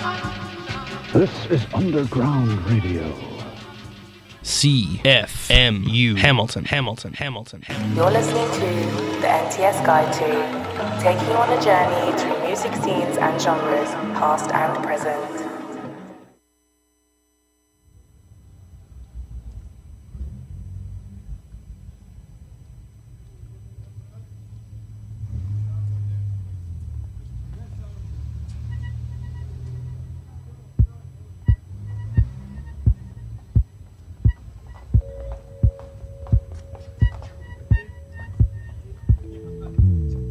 This is Underground Radio. CFMU Hamilton. You're listening to the NTS Guide to, taking you on a journey through music scenes and genres, past and present.